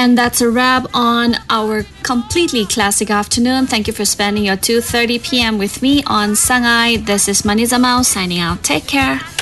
And that's a wrap on our completely classic afternoon. Thank you for spending your 2:30 p.m. with me on Sangai. This is Manizamao signing out. Take care.